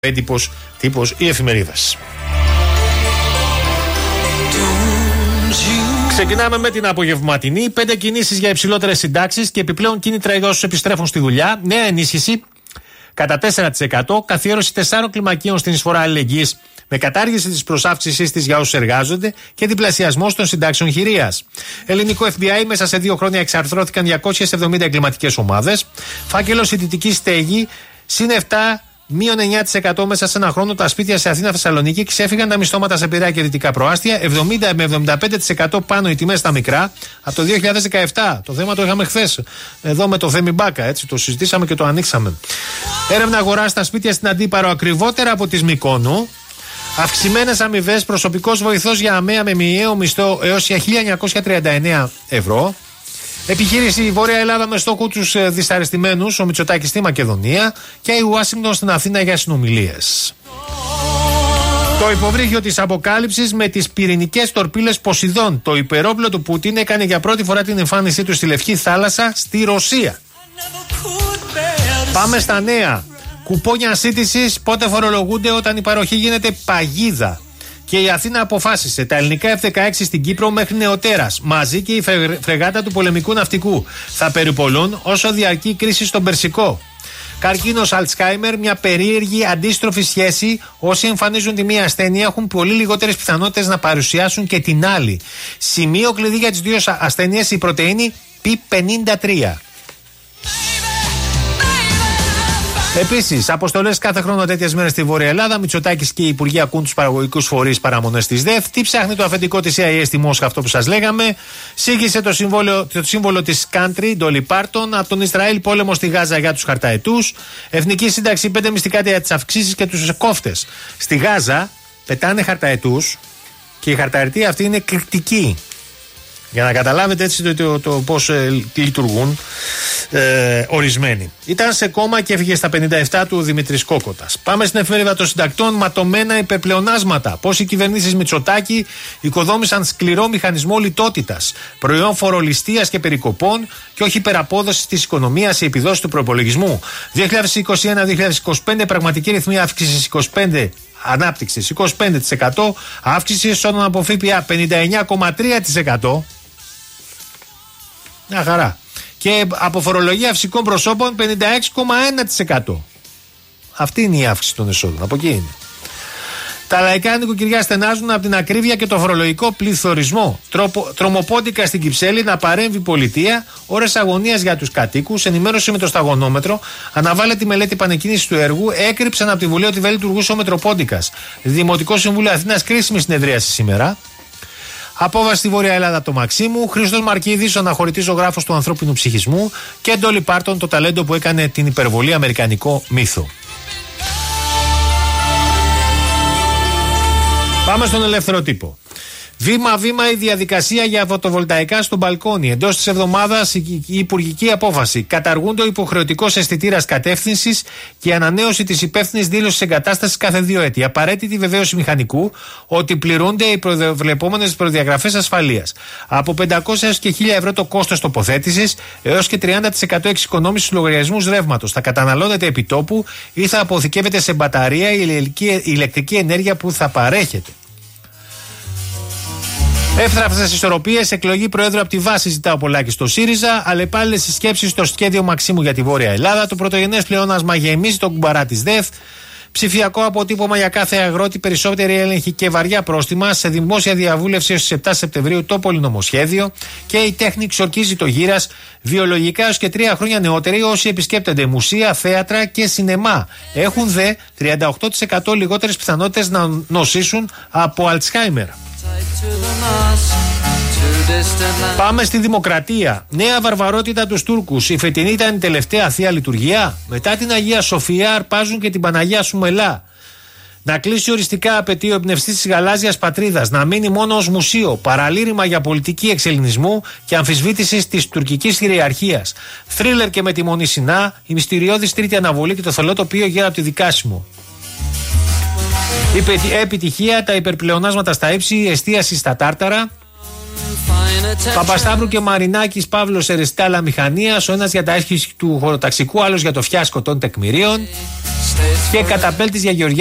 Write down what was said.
έντυπος τύπος ή εφημερίδας. Ξεκινάμε με την απογευματινή. 5 κινήσεις για υψηλότερες συντάξεις και επιπλέον κίνητρα για όσους επιστρέφουν στη δουλειά. Νέα ενίσχυση κατά 4%. Καθιέρωση 4 κλιμακίων στην εισφορά αλληλεγγύης με κατάργηση της προσάυξησής της για όσους εργάζονται και διπλασιασμός των συντάξεων χειρίας. Ελληνικό FBI, μέσα σε 2 χρόνια εξαρθρώθηκαν 270 εγκληματικές ομάδες. Φάκελος ιδιωτική στέγη, συν 7. Μείον 9% μέσα σε ένα χρόνο τα σπίτια σε Αθήνα, Θεσσαλονίκη, ξέφυγαν τα μισθώματα σε Πειραιά και Δυτικά Προάστια. 70 με 75% πάνω οι τιμές στα μικρά από το 2017. Το θέμα το είχαμε χθες εδώ με το Θέμη Μπάκα, έτσι το συζητήσαμε και το ανοίξαμε. Έρευνα αγορά στα σπίτια στην Αντίπαρο ακριβότερα από τις Μυκόνου. Αυξημένες αμοιβές, προσωπικός βοηθός για ΑΜΕΑ με μηνιαίο μισθό έως 1.939 ευρώ. Επιχείρηση η Βόρεια Ελλάδα με στόχο τους δυσαρεστημένους, ο Μητσοτάκης στη Μακεδονία και η Ουάσιγκτον στην Αθήνα για συνομιλίες. Το υποβρύχιο της αποκάλυψης με τις πυρηνικές τορπίλες Ποσειδών. Το υπερόπλο του Πούτιν έκανε για πρώτη φορά την εμφάνισή του στη Λευκή Θάλασσα στη Ρωσία. Πάμε στα νέα. Κουπόνια σύντησης πότε φορολογούνται όταν η παροχή γίνεται παγίδα. Και η Αθήνα αποφάσισε τα ελληνικά F-16 στην Κύπρο μέχρι νεοτέρας, μαζί και η φρεγάτα του πολεμικού ναυτικού, θα περιπολούν όσο διαρκεί η κρίση στον Περσικό. Καρκίνος Αλτσχάιμερ, μια περίεργη αντίστροφη σχέση. Όσοι εμφανίζουν τη μία ασθένεια έχουν πολύ λιγότερες πιθανότητες να παρουσιάσουν και την άλλη. Σημείο κλειδί για τις δύο ασθένειες η πρωτεΐνη P53. Επίσης, αποστολές κάθε χρόνο τέτοιες μέρες στη Βόρεια Ελλάδα. Μητσοτάκης και οι υπουργοί ακούν τους παραγωγικούς φορείς παραμονές της ΔΕΘ. Τι ψάχνει το αφεντικό της CIA στη Μόσχα, αυτό που σας λέγαμε. Σύγχυσε το σύμβολο της country, Ντόλι Πάρτον. Από τον Ισραήλ πόλεμο στη Γάζα για τους χαρταετούς. Εθνική σύνταξη 5 μυστικά για τις αυξήσεις και τους κόφτες. Στη Γάζα πετάνε χαρταετούς και η χαρταετοί αυτή είναι εκρηκτική. Για να καταλάβετε έτσι το πώς λειτουργούν ορισμένοι. Ήταν σε κόμμα και έφυγε στα 57 του Δημήτρης Κόκοτας. Πάμε στην εφημερίδα των συντακτών. Ματωμένα υπερπλεονάσματα. Πώς οι κυβερνήσεις Μητσοτάκη οικοδόμησαν σκληρό μηχανισμό λιτότητας. Προϊόν φορολιστίας και περικοπών και όχι υπεραπόδοσης της οικονομίας ή επιδόσεις του προϋπολογισμού. 2021-2025 πραγματική ρυθμή αύξησης 25%. Ανάπτυξης 25%, αύξηση εσόδων από ΦΠΑ 59,3%. Μια χαρά. Και από φορολογία φυσικών προσώπων 56,1%. Αυτή είναι η αύξηση των εσόδων. Από εκεί είναι. Τα λαϊκά νοικοκυριά στενάζουν από την ακρίβεια και το φορολογικό πληθωρισμό. Τρομοπόντικα στην Κυψέλη να παρέμβει η πολιτεία, ώρες αγωνίας για τους κατοίκους, ενημέρωση με το σταγονόμετρο, αναβάλλεται τη μελέτη επανεκκίνησης του έργου, έκρυψαν από τη Βουλή ότι δεν λειτουργούσε ο Μετροπόντικας. Δημοτικό Συμβούλιο Αθήνας, κρίσιμη συνεδρίαση σήμερα. Απόβαση στη Βόρεια Ελλάδα από το Μαξίμου. Χρήστος Μαρκίδης, ο αναχωρητής ζωγράφος του ανθρώπινου ψυχισμού. Και Ντόλι Πάρτον, το ταλέντο που έκανε την υπερβολή αμερικανικό μύθο. Πάμε στον ελεύθερο τύπο. Βήμα-βήμα η διαδικασία για φωτοβολταϊκά στο μπαλκόνι. Εντός της εβδομάδας η υπουργική απόφαση. Καταργούνται ο υποχρεωτικός αισθητήρας κατεύθυνσης και η ανανέωση της υπεύθυνης δήλωσης εγκατάστασης κάθε 2 έτη. Απαραίτητη βεβαίωση μηχανικού ότι πληρούνται οι προβλεπόμενες προδιαγραφές ασφαλείας. Από 500 έως και 1.000 ευρώ το κόστος τοποθέτησης, έως και 30% εξοικονόμηση στους λογαριασμούς ρεύματος. Θα καταναλώνεται επιτόπου ή θα αποθηκεύεται σε μπαταρία η ηλεκτρική ενέργεια που θα παρέχεται. Εύθραυστες ισορροπίες, εκλογή Προέδρου από τη βάση ζητά ο Πολάκης στο ΣΥΡΙΖΑ, αλλεπάλληλες συσκέψεις στο σχέδιο Μαξίμου για τη Βόρεια Ελλάδα, το πρωτογενές πλεόνασμα γεμίζει τον κουμπαρά της ΔΕΘ, ψηφιακό αποτύπωμα για κάθε αγρότη, περισσότερη έλεγχη και βαριά πρόστιμα, σε δημόσια διαβούλευση έως τις 7 Σεπτεμβρίου το πολυνομοσχέδιο και η τέχνη ξορκίζει το γύρας, βιολογικά έως και 3 χρόνια νεότεροι όσοι επισκέπτονται μουσεία, θέατρα και σινεμά. Έχουν δε 38% λιγότερες πιθανότητες να νοσήσουν από Αλτσχάιμερ. Πάμε στη Δημοκρατία. Νέα βαρβαρότητα τους Τούρκους. Η φετινή ήταν η τελευταία θεία λειτουργία. Μετά την Αγία Σοφία αρπάζουν και την Παναγία Σουμελά. Να κλείσει οριστικά, απαιτεί ο εμπνευστής της γαλάζιας πατρίδας. Να μείνει μόνο ως μουσείο. Παραλήρημα για πολιτική εξελληνισμού και αμφισβήτηση της τουρκικής κυριαρχίας. Θρίλερ και με τη Μονή Σινά. Η μυστηριώδης τρίτη αναβολή και το θολό τοπίο γύρω από τη Δικάσιμο. Η επιτυχία, τα υπερπλεονάσματα στα ύψη, η εστίαση στα τάρταρα. Παπασταύρου και Μαρινάκης, Παύλος Ερεστάλα μηχανίας, ο ένας για τα έσχη του χωροταξικού, άλλος για το φιάσκο των τεκμηρίων. Και καταπέλτης για Γεωργιά